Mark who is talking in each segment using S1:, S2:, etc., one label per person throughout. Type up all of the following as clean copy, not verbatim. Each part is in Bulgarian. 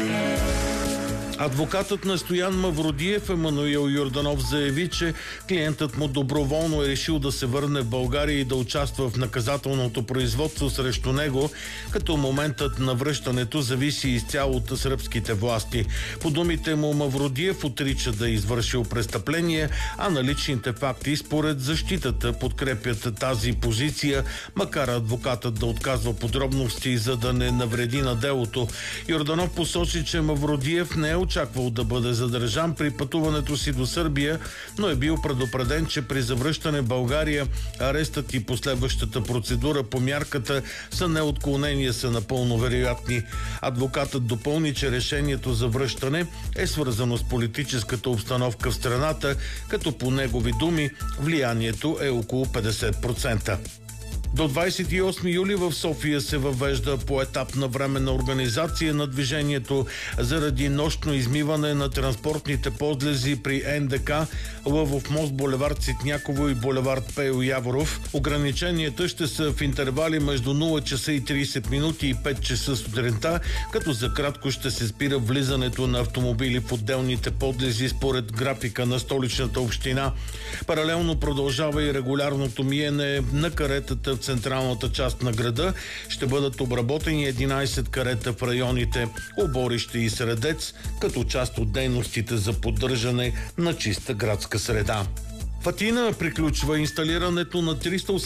S1: Адвокатът на Стоян Мавродиев Емануил Йорданов заяви, че клиентът му доброволно е решил да се върне в България и да участва в наказателното производство срещу него, като моментът на връщането зависи изцяло от сръбските власти. По думите му, Мавродиев отрича да е извършил престъпление, а наличните факти според защитата подкрепят тази позиция, макар адвокатът да отказва подробности, за да не навреди на делото. Йорданов посочи, че Мавродиев не е очаквал да бъде задържан при пътуването си до Сърбия, но е бил предупреден, че при завръщане в България арестът и последващата процедура по мярката са неотклонения са напълно вероятни. Адвокатът допълни, че решението за връщане е свързано с политическата обстановка в страната, като по негови думи влиянието е около 50%. До 28 юли в София се въвежда поетапна временна организация на движението заради нощно измиване на транспортните подлези при НДК, Лъвов мост, булевард Цитняково и булевард Пейо Яворов. Ограниченията ще са в интервали между 0 часа и 30 минути и 5 часа сутринта, като за кратко ще се спира влизането на автомобили в отделните подлези според графика на Столичната община. Паралелно продължава и регулярното миене на каретата в централната част на града. Ще бъдат обработени 11 карета в районите Оборище и Средец, като част от дейностите за поддържане на чиста градска среда. В Атина приключва инсталирането на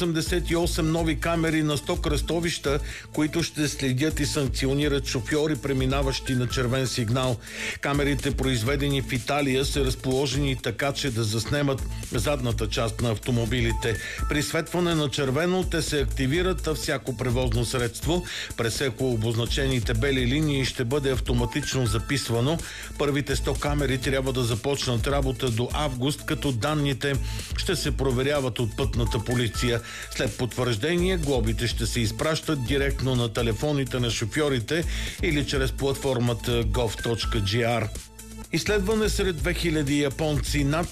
S1: 388 нови камери на 100 кръстовища, които ще следят и санкционират шофьори, преминаващи на червен сигнал. Камерите, произведени в Италия, са разположени така, че да заснемат задната част на автомобилите. При светване на червено те се активират, а всяко превозно средство, през обозначените бели линии, ще бъде автоматично записвано. Първите 100 камери трябва да започнат работа до август, като данните ще се проверяват от пътната полиция. След потвърждение, глобите ще се изпращат директно на телефоните на шофьорите или чрез платформата gov.gr. Изследване сред 2000 японци над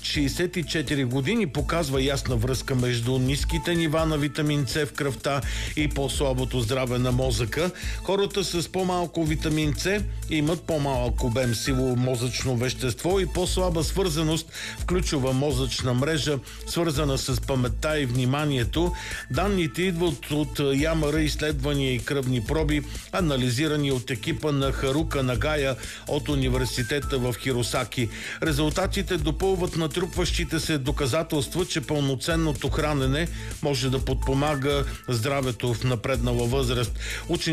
S1: 64 години показва ясна връзка между ниските нива на витамин С в кръвта и по-слабото здраве на мозъка. Хората с по-малко витамин С имат по-малък обем силово мозъчно вещество и по-слаба свързаност в ключова мозъчна мрежа, свързана с паметта и вниманието. Данните идват от Ямара изследвания и кръвни проби, анализирани от екипа на Харука Нагая от университета в Хиросаки. Резултатите допълват натрупващите се доказателства, че пълноценното хранене може да подпомага здравето в напреднала възраст.